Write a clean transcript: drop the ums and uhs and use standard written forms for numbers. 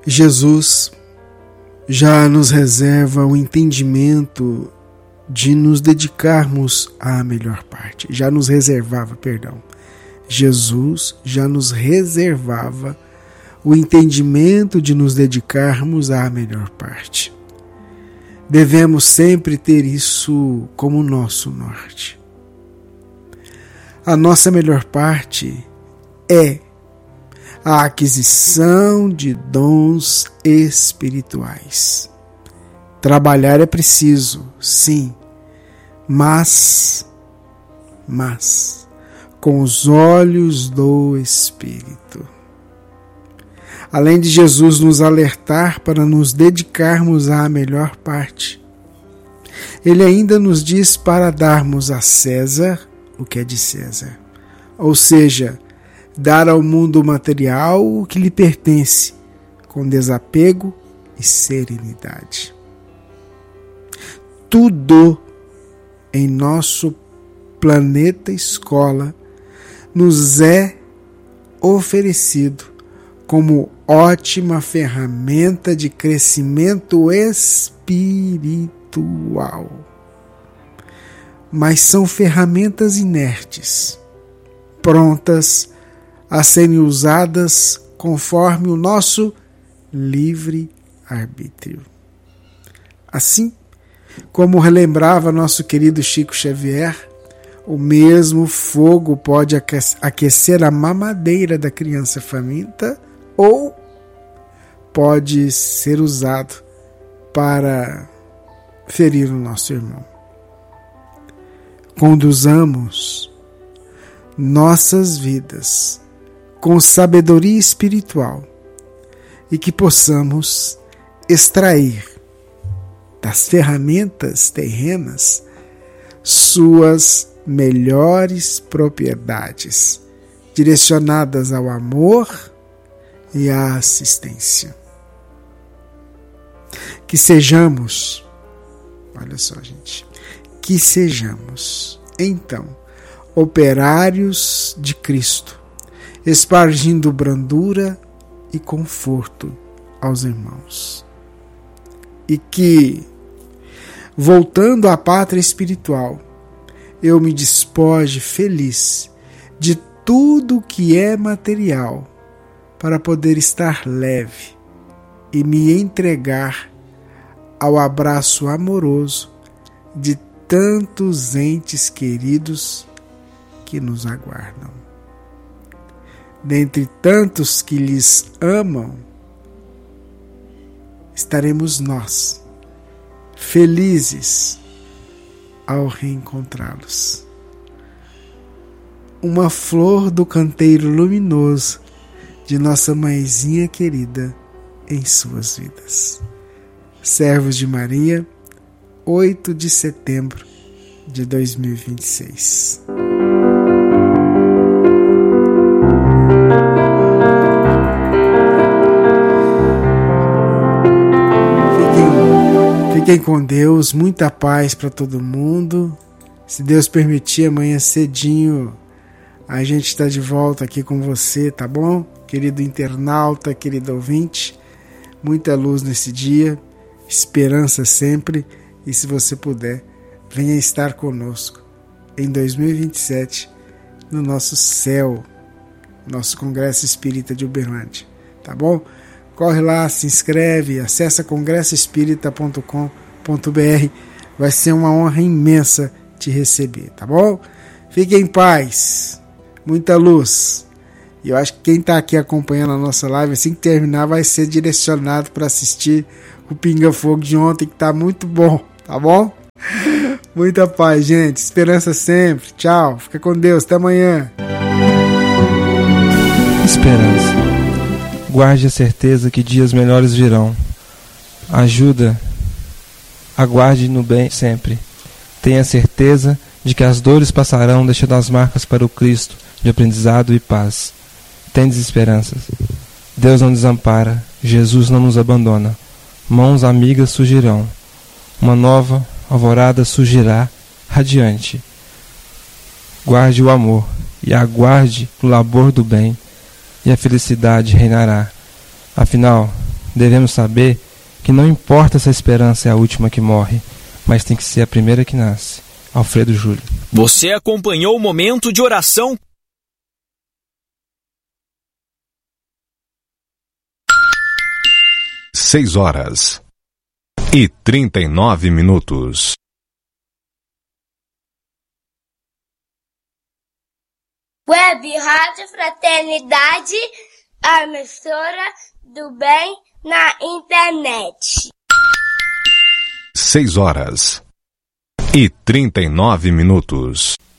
Jesus já nos reserva o entendimento de nos dedicarmos à melhor parte. Jesus já nos reservava o entendimento de nos dedicarmos à melhor parte. Devemos sempre ter isso como nosso norte. A nossa melhor parte é a aquisição de dons espirituais. Trabalhar é preciso, sim, mas com os olhos do Espírito. Além de Jesus nos alertar para nos dedicarmos à melhor parte, Ele ainda nos diz para darmos a César o que é de César, ou seja, dar ao mundo material o que lhe pertence, com desapego e serenidade. Tudo em nosso planeta escola nos é oferecido como ótima ferramenta de crescimento espiritual. Mas são ferramentas inertes, prontas a serem usadas conforme o nosso livre-arbítrio. Assim, como relembrava nosso querido Chico Xavier, o mesmo fogo pode aquecer a mamadeira da criança faminta ou pode ser usado para ferir o nosso irmão. Conduzamos nossas vidas com sabedoria espiritual e que possamos extrair das ferramentas terrenas suas melhores propriedades, direcionadas ao amor e à assistência. Que sejamos, olha só, gente, que sejamos, então, operários de Cristo, espargindo brandura e conforto aos irmãos. E que, voltando à pátria espiritual, eu me despoje feliz de tudo que é material para poder estar leve e me entregar ao abraço amoroso de tantos entes queridos que nos aguardam. Dentre tantos que lhes amam, estaremos nós, felizes ao reencontrá-los. Uma flor do canteiro luminoso de nossa mãezinha querida em suas vidas. Servos de Maria, 8 de setembro de 2026. Fiquem com Deus, muita paz para todo mundo. Se Deus permitir, amanhã cedinho a gente está de volta aqui com você, tá bom? Querido internauta, querido ouvinte, muita luz nesse dia, esperança sempre, e se você puder, venha estar conosco em 2027 no nosso céu, nosso Congresso Espírita de Uberlândia, tá bom? Corre lá, se inscreve, acessa congressoespírita.com.br, vai ser uma honra imensa te receber, tá bom? Fique em paz, muita luz. E eu acho que quem está aqui acompanhando a nossa live, assim que terminar, vai ser direcionado para assistir o Pinga Fogo de ontem, que está muito bom, tá bom? Muita paz, gente. Esperança sempre. Tchau. Fica com Deus. Até amanhã. Esperança. Guarde a certeza que dias melhores virão. Aguarde no bem sempre. Tenha certeza de que as dores passarão, deixando as marcas para o Cristo de aprendizado e paz. Tendes esperanças. Deus não desampara, Jesus não nos abandona. Mãos amigas surgirão. Uma nova alvorada surgirá radiante. Guarde o amor e aguarde o labor do bem, e a felicidade reinará. Afinal, devemos saber que não importa se a esperança é a última que morre, mas tem que ser a primeira que nasce. Alfredo Júlio. Você acompanhou o momento de oração. Seis horas e 39 minutos. Web Rádio Fraternidade, a emissora do bem na internet. 6 horas e 39 minutos.